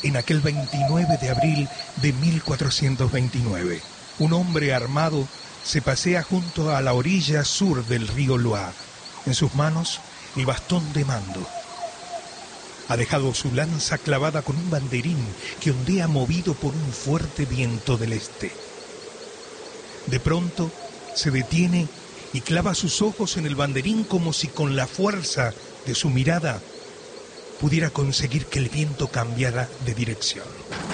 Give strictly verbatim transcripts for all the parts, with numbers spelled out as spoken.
En aquel veintinueve de abril de mil cuatrocientos veintinueve, un hombre armado se pasea junto a la orilla sur del río Loire. En sus manos, el bastón de mando. Ha dejado su lanza clavada con un banderín que ondea movido por un fuerte viento del este. De pronto, se detiene y clava sus ojos en el banderín como si con la fuerza de su mirada pudiera conseguir que el viento cambiara de dirección.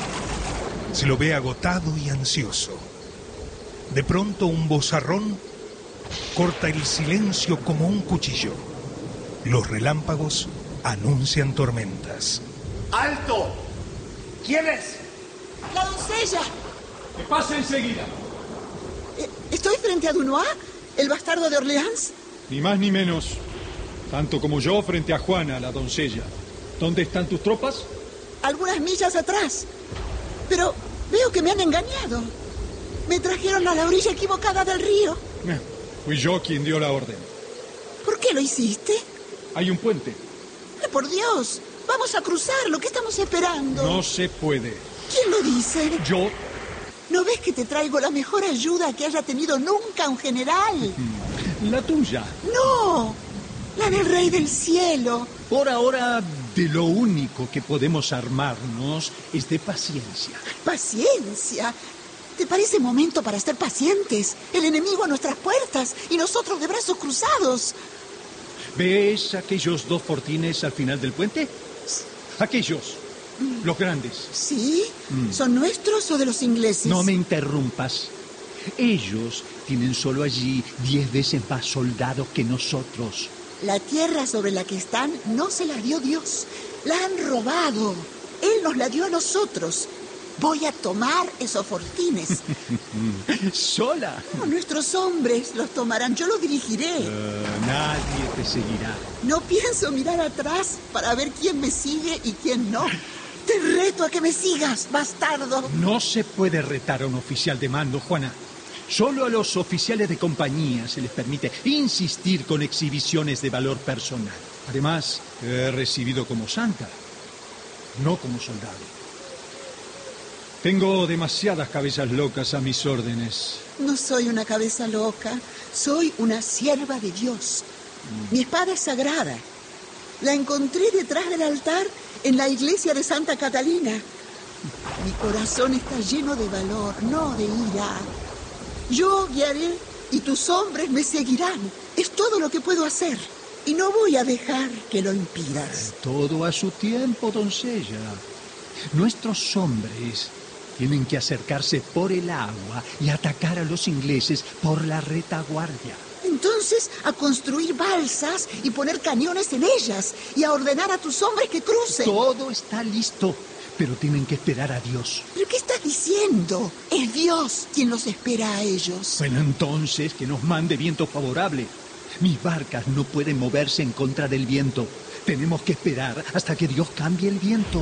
Se lo ve agotado y ansioso. De pronto un vozarrón corta el silencio como un cuchillo. Los relámpagos anuncian tormentas. ¡Alto! ¿Quién es? ¡La doncella! ¡Que pase enseguida! Eh, ¿Estoy frente a Dunois, el bastardo de Orleans? Ni más ni menos. Tanto como yo frente a Juana, la doncella. ¿Dónde están tus tropas? Algunas millas atrás. Pero veo que me han engañado. Me trajeron a la orilla equivocada del río. Eh, fui yo quien dio la orden. ¿Por qué lo hiciste? Hay un puente. Eh, por Dios, vamos a cruzarlo. ¿Qué estamos esperando? No se puede. ¿Quién lo dice? Yo. ¿No ves que te traigo la mejor ayuda que haya tenido nunca un general? La tuya. No, la del Rey del Cielo. Por ahora, de lo único que podemos armarnos es de paciencia. ¿Paciencia? ¿Te parece momento para estar pacientes? El enemigo a nuestras puertas y nosotros de brazos cruzados. ¿Ves aquellos dos fortines al final del puente? Aquellos, mm. los grandes. ¿Sí? Mm. ¿Son nuestros o de los ingleses? No me interrumpas. Ellos tienen solo allí diez veces más soldados que nosotros. La tierra sobre la que están no se la dio Dios. La han robado. Él nos la dio a nosotros. Voy a tomar esos fortines. ¿Sola? No, nuestros hombres los tomarán. Yo los dirigiré. Uh, nadie te seguirá. No pienso mirar atrás para ver quién me sigue y quién no. Te reto a que me sigas, bastardo. No se puede retar a un oficial de mando, Juana. Solo a los oficiales de compañía se les permite insistir con exhibiciones de valor personal. Además, he recibido como santa, no como soldado. Tengo demasiadas cabezas locas a mis órdenes. No soy una cabeza loca, soy una sierva de Dios. Mi espada es sagrada. La encontré detrás del altar en la iglesia de Santa Catalina. Mi corazón está lleno de valor, no de ira. Yo guiaré y tus hombres me seguirán. Es todo lo que puedo hacer. Y no voy a dejar que lo impidas. Todo a su tiempo, doncella. Nuestros hombres tienen que acercarse por el agua y atacar a los ingleses por la retaguardia. Entonces, a construir balsas y poner cañones en ellas y a ordenar a tus hombres que crucen. Todo está listo, pero tienen que esperar a Dios. ¿Pero qué estás diciendo? Es Dios quien los espera a ellos. Bueno, entonces, que nos mande viento favorable. Mis barcas no pueden moverse en contra del viento. Tenemos que esperar hasta que Dios cambie el viento.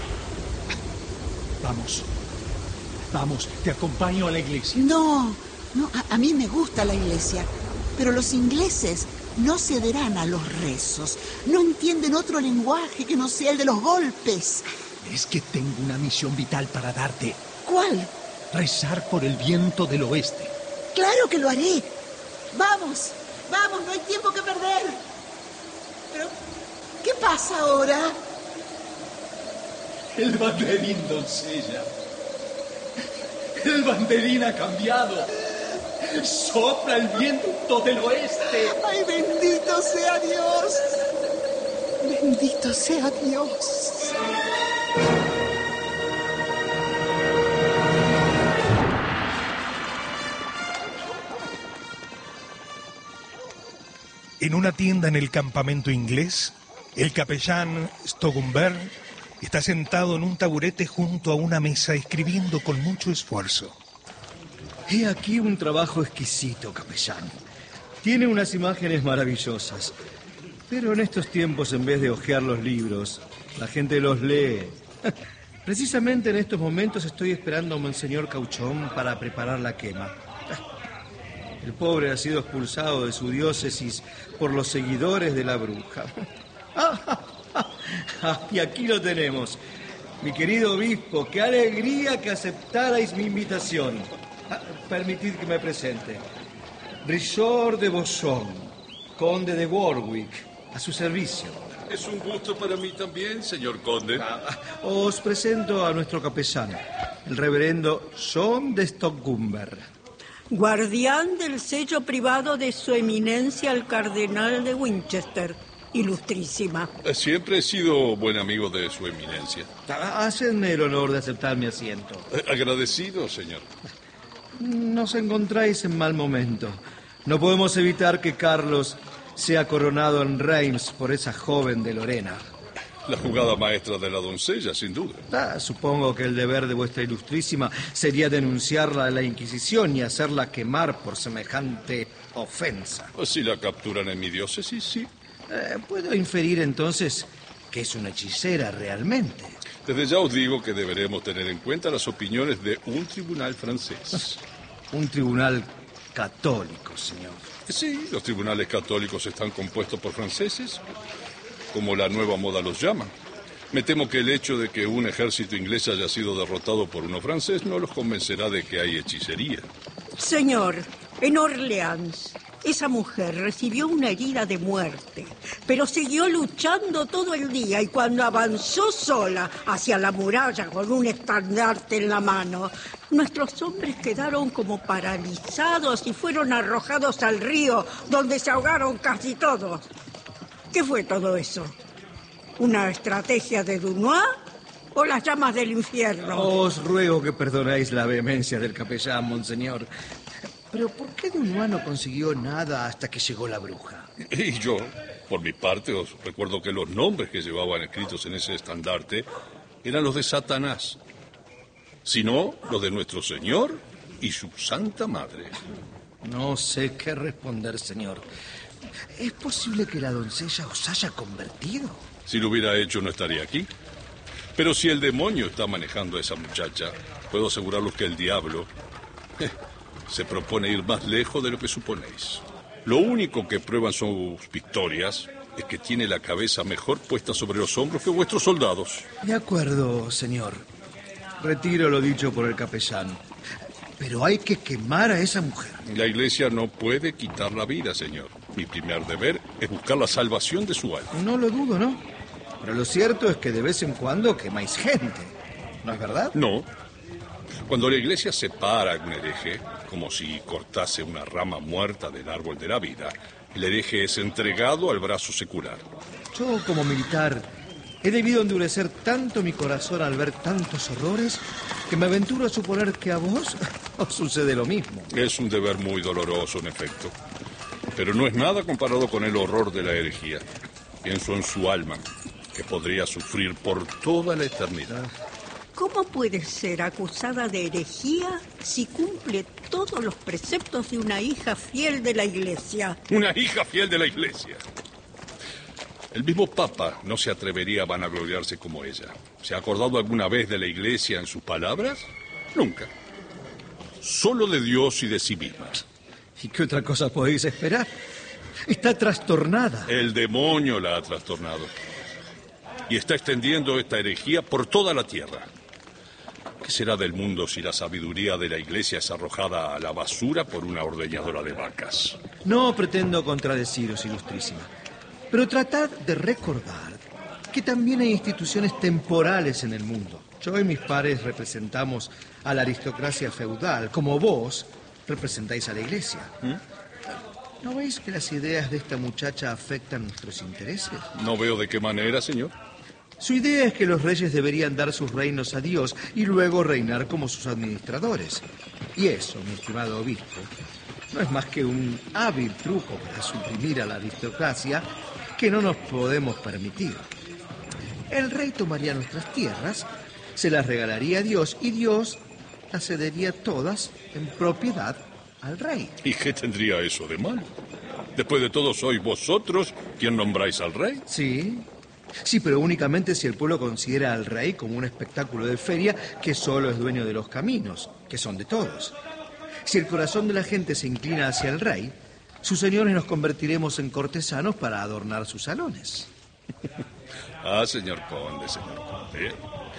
Vamos. Vamos, te acompaño a la iglesia. No, no, a, a mí me gusta la iglesia. Pero los ingleses no cederán a los rezos. No entienden otro lenguaje que no sea el de los golpes. Es que tengo una misión vital para darte. ¿Cuál? Rezar por el viento del oeste. Claro que lo haré. Vamos, vamos, no hay tiempo que perder. Pero, ¿qué pasa ahora? El banderín, doncella. El banderín ha cambiado. Sopla el viento del oeste. ¡Ay, bendito sea Dios! ¡Bendito sea Dios! En una tienda en el campamento inglés, el capellán Stoggenberg está sentado en un taburete junto a una mesa escribiendo con mucho esfuerzo. He aquí un trabajo exquisito, capellán. Tiene unas imágenes maravillosas. Pero en estos tiempos, en vez de hojear los libros, la gente los lee. Precisamente en estos momentos estoy esperando a Monseñor Cauchón para preparar la quema. El pobre ha sido expulsado de su diócesis por los seguidores de la bruja. Y aquí lo tenemos. Mi querido obispo, qué alegría que aceptarais mi invitación. Ah, permitid que me presente. Richard de Bosson, conde de Warwick, a su servicio. Es un gusto para mí también, señor conde. Ah, os presento a nuestro capellán, el reverendo John de Stockumber. Guardián del sello privado de su eminencia el cardenal de Winchester, ilustrísima. Siempre he sido buen amigo de su eminencia. Ah, hacedme el honor de aceptar mi asiento. Eh, agradecido, señor. Nos encontráis en mal momento. No podemos evitar que Carlos sea coronado en Reims por esa joven de Lorena. La jugada maestra de la doncella, sin duda. Ah, supongo que el deber de vuestra ilustrísima sería denunciarla a la Inquisición y hacerla quemar por semejante ofensa. Si la capturan en mi diócesis, sí. Eh, ¿Puedo inferir entonces que es una hechicera realmente? Desde ya os digo que deberemos tener en cuenta las opiniones de un tribunal francés. Un tribunal católico, señor. Sí, los tribunales católicos están compuestos por franceses, como la nueva moda los llama. Me temo que el hecho de que un ejército inglés haya sido derrotado por uno francés no los convencerá de que hay hechicería. Señor, en Orleans, esa mujer recibió una herida de muerte, pero siguió luchando todo el día y cuando avanzó sola hacia la muralla con un estandarte en la mano, nuestros hombres quedaron como paralizados y fueron arrojados al río, donde se ahogaron casi todos. ¿Qué fue todo eso? ¿Una estrategia de Dunois o las llamas del infierno? Os ruego que perdonéis la vehemencia del capellán, monseñor. Pero ¿por qué Dunois no consiguió nada hasta que llegó la bruja? Y yo, por mi parte, os recuerdo que los nombres que llevaban escritos en ese estandarte eran los de Satanás, sino los de nuestro Señor y su Santa Madre. No sé qué responder, señor. ¿Es posible que la doncella os haya convertido? Si lo hubiera hecho, no estaría aquí. Pero si el demonio está manejando a esa muchacha, puedo asegurarles que el diablo eh, se propone ir más lejos de lo que suponéis. Lo único que prueban sus victorias es que tiene la cabeza mejor puesta sobre los hombros que vuestros soldados. De acuerdo, señor. Retiro lo dicho por el capellán. Pero hay que quemar a esa mujer. La iglesia no puede quitar la vida, señor. Mi primer deber es buscar la salvación de su alma. No lo dudo, ¿no? Pero lo cierto es que de vez en cuando quemáis gente. ¿No es verdad? No. Cuando la iglesia separa a un hereje, como si cortase una rama muerta del árbol de la vida, el hereje es entregado al brazo secular. Yo, como militar, he debido endurecer tanto mi corazón al ver tantos horrores que me aventuro a suponer que a vos os sucede lo mismo. Es un deber muy doloroso, en efecto. Pero no es nada comparado con el horror de la herejía. Pienso en su alma, que podría sufrir por toda la eternidad. ¿Cómo puede ser acusada de herejía si cumple todos los preceptos de una hija fiel de la Iglesia? Una hija fiel de la Iglesia. El mismo Papa no se atrevería a vanagloriarse como ella. ¿Se ha acordado alguna vez de la Iglesia en sus palabras? Nunca. Solo de Dios y de sí misma. ¿Y qué otra cosa podéis esperar? Está trastornada. El demonio la ha trastornado. Y está extendiendo esta herejía por toda la tierra. ¿Qué será del mundo si la sabiduría de la Iglesia es arrojada a la basura por una ordeñadora de vacas? No pretendo contradeciros, ilustrísima, pero tratad de recordar que también hay instituciones temporales en el mundo. Yo y mis pares representamos a la aristocracia feudal, como vos representáis a la Iglesia. ¿Mm? ¿No veis que las ideas de esta muchacha afectan nuestros intereses? No veo de qué manera, señor. Su idea es que los reyes deberían dar sus reinos a Dios y luego reinar como sus administradores. Y eso, mi estimado obispo, no es más que un hábil truco para suprimir a la aristocracia que no nos podemos permitir. El rey tomaría nuestras tierras, se las regalaría a Dios y Dios las cedería todas en propiedad al rey. ¿Y qué tendría eso de malo? Después de todo, ¿sois vosotros quien nombráis al rey? Sí, sí, pero únicamente si el pueblo considera al rey como un espectáculo de feria que solo es dueño de los caminos, que son de todos. Si el corazón de la gente se inclina hacia el rey, sus señores nos convertiremos en cortesanos para adornar sus salones. Ah, señor conde, señor conde.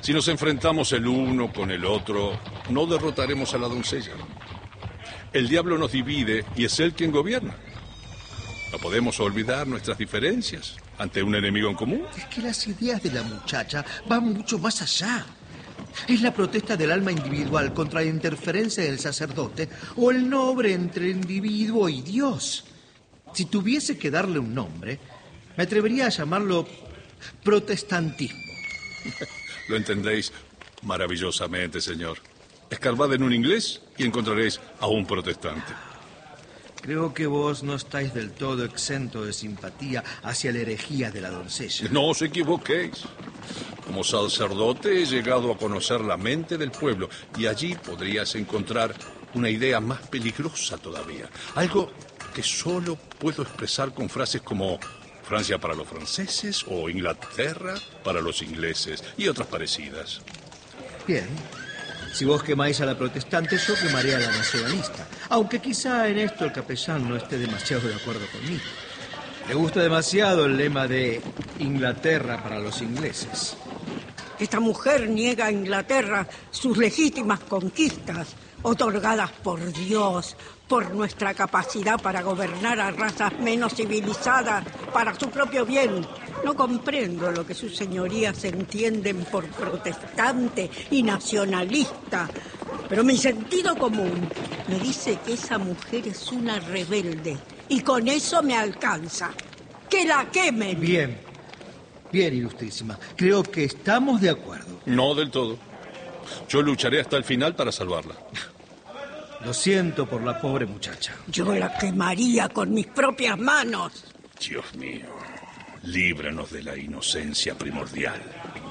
Si nos enfrentamos el uno con el otro, no derrotaremos a la doncella. El diablo nos divide y es él quien gobierna. No podemos olvidar nuestras diferencias ante un enemigo en común. Es que las ideas de la muchacha van mucho más allá. Es la protesta del alma individual contra la interferencia del sacerdote o el nombre entre el individuo y Dios. Si tuviese que darle un nombre, me atrevería a llamarlo protestantismo. Lo entendéis maravillosamente, señor. Escarbad en un inglés y encontraréis a un protestante. Creo que vos no estáis del todo exento de simpatía hacia la herejía de la doncella. No os equivoquéis. Como sacerdote he llegado a conocer la mente del pueblo y allí podrías encontrar una idea más peligrosa todavía. Algo que solo puedo expresar con frases como Francia para los franceses o Inglaterra para los ingleses y otras parecidas. Bien. Si vos quemáis a la protestante, yo quemaré a la nacionalista. Aunque quizá en esto el capellán no esté demasiado de acuerdo conmigo. Le gusta demasiado el lema de Inglaterra para los ingleses. Esta mujer niega a Inglaterra sus legítimas conquistas, otorgadas por Dios, por nuestra capacidad para gobernar a razas menos civilizadas para su propio bien. No comprendo lo que sus señorías entienden por protestante y nacionalista, pero mi sentido común me dice que esa mujer es una rebelde y con eso me alcanza. ¡Que la quemen! Bien, bien, ilustrísima. Creo que estamos de acuerdo. No del todo. Yo lucharé hasta el final para salvarla. Lo siento por la pobre muchacha. Yo la quemaría con mis propias manos. Dios mío, líbranos de la inocencia primordial.